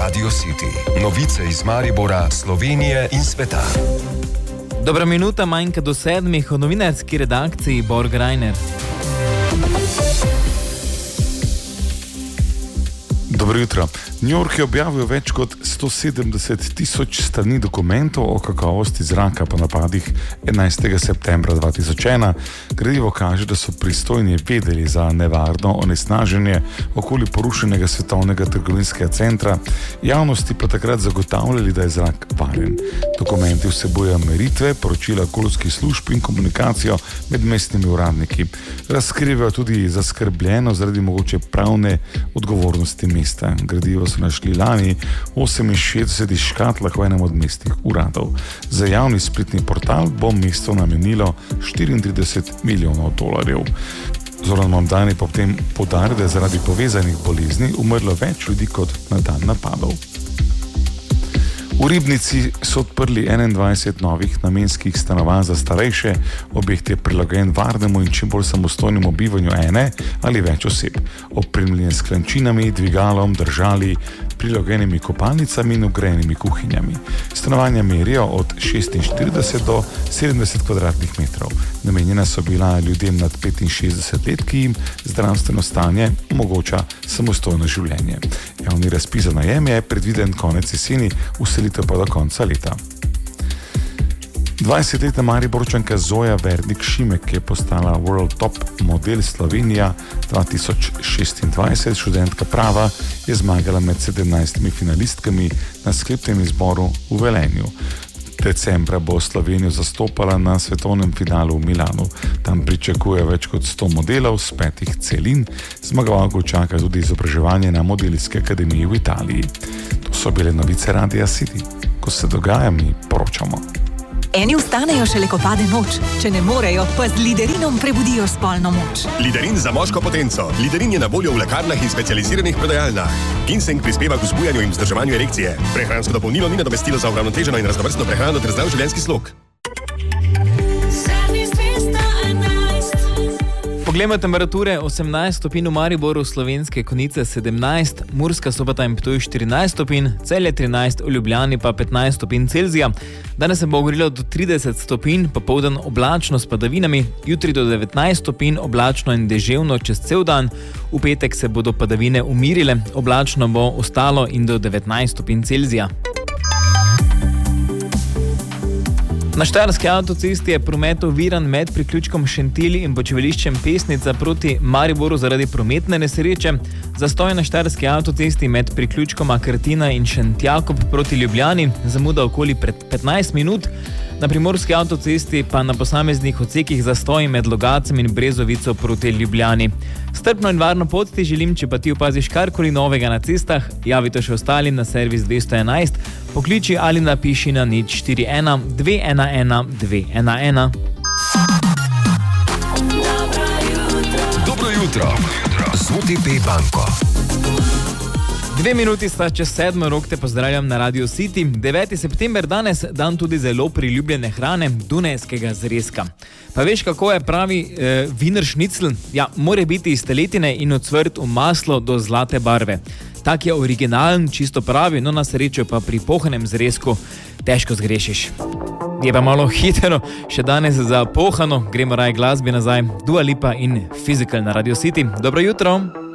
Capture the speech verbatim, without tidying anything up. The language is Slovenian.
Radio City. Novice iz Maribora, Slovenije in sveta. Dobra minuta manjka do sedmih v novinarski redakciji Borg Reiner. Dobro jutro. New York je objavil več kot sto sedemdeset tisoč strani dokumentov o kakovosti zraka po napadih enajstega septembra dva tisoč ena. Gradivo kaže, da so pristojni vedeli za nevarno onesnaženje okoli porušenega svetovnega trgovinskega centra, javnosti pa takrat zagotavljali, da je zrak varen. Dokumenti vsebujejo meritve, poročila okoljskih služb in komunikacijo med mestnimi uradniki. Razkrivajo tudi zaskrbljeno zaradi mogoče pravne odgovornosti mesta. Gradivo so našli lani v oseminšestdesetih škatlah v enem od mestnih uradov. Za javni spletni portal bo mesto namenilo štiriintrideset milijonov dolarjev. Zoran Mondani pa potem poudarja, da je zaradi povezanih bolezni umrlo več ljudi kot na dan napadov. V Ribnici so odprli enaindvajset novih namenskih stanovanj za starejše. Objekt je prilagojen varnemu in čim bolj samostojnemu bivanju ene ali več oseb. Opremljen s klančinami, dvigalom, držali, prilagojenimi kopalnicami in vgrajenimi kuhinjami. Stanovanja merijo od šestinštirideset do sedemdeset kvadratnih metrov. Namenjena so bila ljudem nad petinšestdeset let, ki jim zdravstveno stanje omogoča samostojno življenje. Javni razpis za najem je predviden konec jeseni, uselitev pa do konca leta. dvajsetletna Mariborčanka Zoja Vernik Šimek je postala World Top model Slovenija dva tisoč šestindvajset. Študentka prava je zmagala med sedemnajstimi finalistkami na sklepnem izboru v Velenju. Decembra bo Slovenijo zastopala na svetovnem finalu v Milanu. Tam pričakuje več kot sto modelov z petih celin. Zmagovalko čaka tudi izobraževanje na modeljski akademiji v Italiji. To so bile novice Radia City. Ko se dogaja, mi poročamo. Eni vstanejo šele, ko pade noč. Če ne morejo, pa z Liderinom prebudijo spolno moč. Liderin za moško potenco. Liderin je na voljo v lekarnah in specializiranih prodajalnah. Ginseng prispeva k vzbujanju in vzdrževanju erekcije. Prehransko dopolnilo ni nadomestilo za uravnoteženo in raznovrstno prehrano ter zdrav življenjski slog. Poglejmo temperature: osemnajst stopinj v Mariboru, Slovenske Konjice sedemnajst, Murska Sobota in Ptuj štirinajst stopinj, Celje trinajst, v Ljubljani pa petnajst stopinj Celzija. Danes se bo ogrelo do trideset stopinj, popoldan oblačno s padavinami, jutri do devetnajst stopinj, oblačno in deževno čez cel dan. V petek se bodo padavine umirile, oblačno bo ostalo in do devetnajst stopinj Celzija. Na Štajerski avtocesti je promet oviran med priključkom Šentilj in počivališčem Pesnica proti Mariboru zaradi prometne nesreče. Zastoj na Štajerski avtocesti med priključkoma Krtina in Šentjakob proti Ljubljani, zamuda okoli pred petnajst minut. Na Primorski avtocesti pa na posameznih odsekih zastoj med Logacem in Brezovico proti Ljubljani. Strpno in varno pot ti želim, če pa ti opaziš karkoli novega na cestah, javite še ostali na servis dvesto enajst, pokliči ali napiši na nič štiri ena dve ena ena dve ena ena. Dobro jutro z O T P banko. Dve minuti sta čez sedmo, Rok te pozdravljam na Radio City. deveti september danes, dan tudi zelo priljubljene hrane, dunajskega zrezka. Pa veš, kako je pravi eh, Wiener Schnitzel? Ja, mora biti iz teletine in ocvrt v maslo do zlate barve. Tak je originalen, čisto pravi, no na srečo pa pri pohanem zrezku težko zgrešiš. Je pa malo hitro, še danes za pohano, gremo raje glasbi nazaj, Dua Lipa in Physical na Radio City. Dobro jutro!